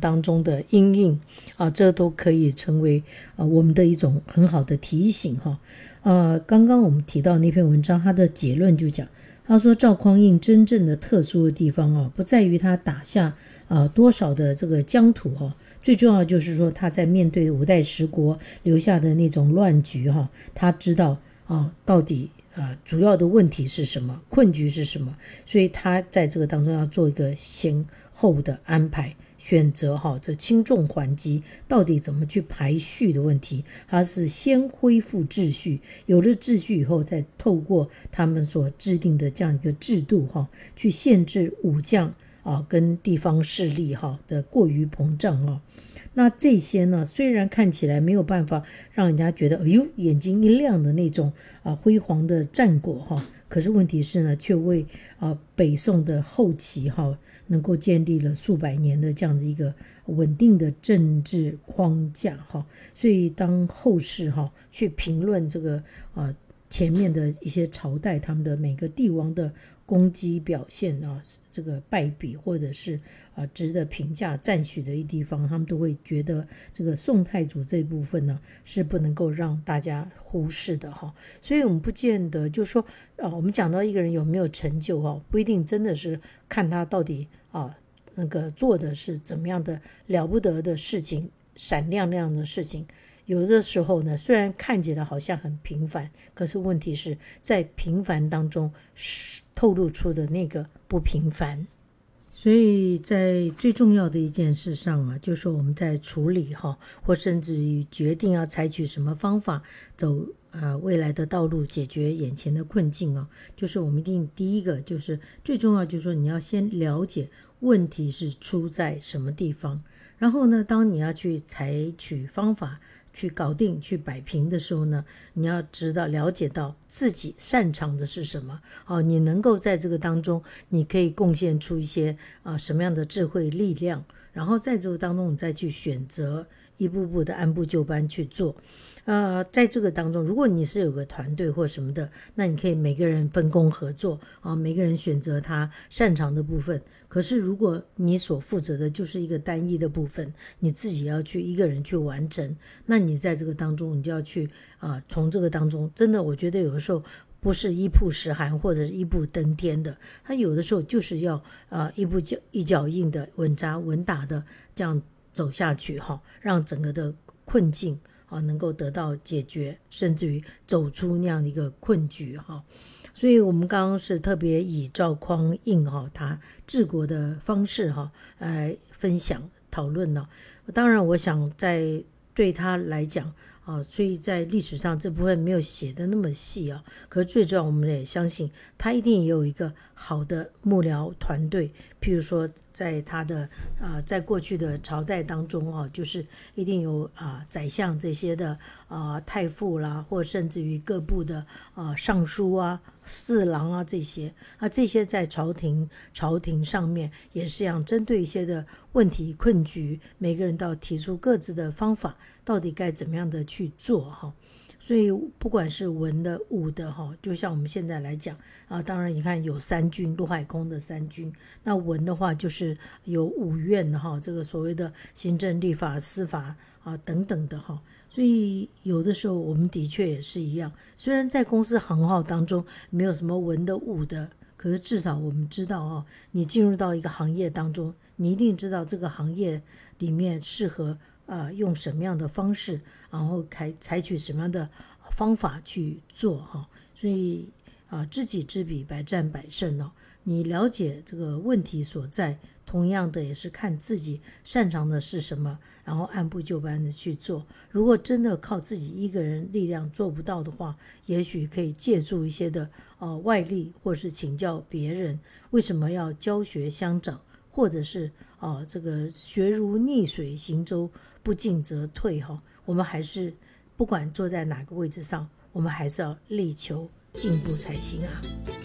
当中的因应这都可以成为我们的一种很好的提醒刚刚我们提到那篇文章，它的结论就讲，他说赵匡胤真正的特殊的地方不在于他打下多少的这个疆土最重要就是说他在面对五代十国留下的那种乱局他知道到底主要的问题是什么，困局是什么，所以他在这个当中要做一个先后的安排，选择这轻重缓急到底怎么去排序的问题，他是先恢复秩序，有了秩序以后再透过他们所制定的这样一个制度去限制武将跟地方势力的过于膨胀那这些呢，虽然看起来没有办法让人家觉得眼睛一亮的那种辉煌的战果可是问题是呢，却为北宋的后期能够建立了数百年的这样的一个稳定的政治框架所以当后世去评论这个前面的一些朝代他们的每个帝王的攻击表现这个败笔或者是值得评价赞许的地方，他们都会觉得这个宋太祖这部分呢是不能够让大家忽视的所以我们不见得就是说我们讲到一个人有没有成就不一定真的是看他到底那个做的是怎么样的了不得的事情，闪亮亮的事情。有的时候呢，虽然看起来好像很平凡，可是问题是在平凡当中透露出的那个不平凡。所以在最重要的一件事上就是说我们在处理或甚至于决定要采取什么方法走未来的道路，解决眼前的困境就是我们一定第一个就是最重要就是说你要先了解问题是出在什么地方，然后呢，当你要去采取方法去搞定去摆平的时候呢，你要知道了解到自己擅长的是什么你能够在这个当中你可以贡献出一些什么样的智慧力量，然后在这个当中你再去选择一步步的按部就班去做在这个当中如果你是有个团队或什么的，那你可以每个人分工合作每个人选择他擅长的部分，可是如果你所负责的就是一个单一的部分，你自己要去一个人去完成，那你在这个当中你就要去从这个当中真的我觉得有的时候不是一曝十寒或者是一步登天的，他有的时候就是要一脚印的稳扎稳打的这样走下去让整个的困境能够得到解决，甚至于走出那样的一个困局所以我们刚刚是特别以赵匡胤他治国的方式来分享讨论当然我想在对他来讲所以在历史上这部分没有写的那么细可是最重要我们也相信他一定也有一个好的幕僚团队，譬如说在他的在过去的朝代当中就是一定有宰相这些的太傅啦，或甚至于各部的尚书侍郎这些这些在朝廷上面也是一样，针对一些的问题困局，每个人都要提出各自的方法，到底该怎么样的去做所以不管是文的武的就像我们现在来讲当然你看有三军，陆海空的三军，那文的话就是有五院这个所谓的行政立法司法等等的所以有的时候我们的确也是一样，虽然在公司行号当中没有什么文的武的，可是至少我们知道你进入到一个行业当中，你一定知道这个行业里面适合用什么样的方式，然后采取什么样的方法去做所以知己知彼，百战百胜你了解这个问题所在，同样的也是看自己擅长的是什么，然后按部就班的去做。如果真的靠自己一个人力量做不到的话，也许可以借助一些的外力，或是请教别人。为什么要教学相长，或者是这个学如逆水行舟，不进则退我们还是不管坐在哪个位置上，我们还是要力求进步才行